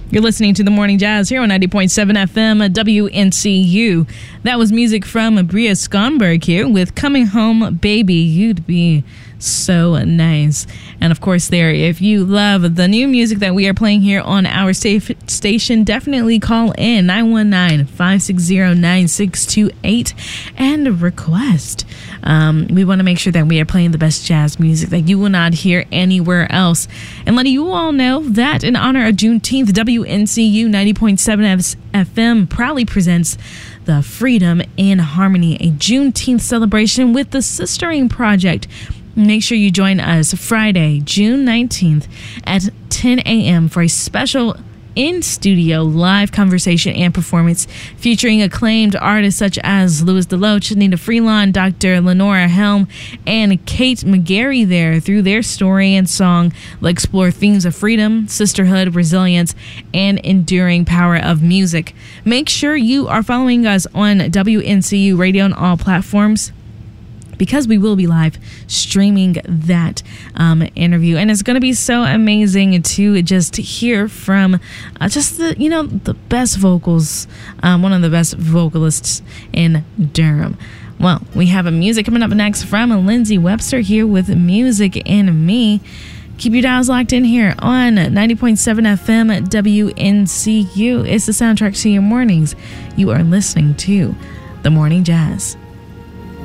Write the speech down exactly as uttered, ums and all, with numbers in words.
You're listening to The Morning Jazz here on ninety point seven F M W N C U. That was music from Bria Skonberg here with Coming Home Baby, You'd Be So Nice. And of course there, if you love the new music that we are playing here on our sta- station, definitely call in nine one nine, five six zero, nine six two eight and request. Um, we want to make sure that we are playing the best jazz music that you will not hear anywhere else. And letting you all know that in honor of Juneteenth, W N C U ninety point seven F M proudly presents the Freedom in Harmony, a Juneteenth celebration with the Sistering Project. Make sure you join us Friday, June nineteenth at ten a.m. for a special in-studio live conversation and performance featuring acclaimed artists such as Louis DeLoach, Nina Freelon, Doctor Lenora Helm, and Kate McGarry there. Through their story and song, they'll explore themes of freedom, sisterhood, resilience, and enduring power of music. Make sure you are following us on W N C U Radio on all platforms, because we will be live streaming that um, interview. And it's going to be so amazing to just hear from uh, just the, you know, the best vocals, um, one of the best vocalists in Durham. Well, we have a music coming up next from Lindsay Webster here with Music and Me. Keep your dials locked in here on ninety point seven F M W N C U. It's the soundtrack to your mornings. You are listening to The Morning Jazz.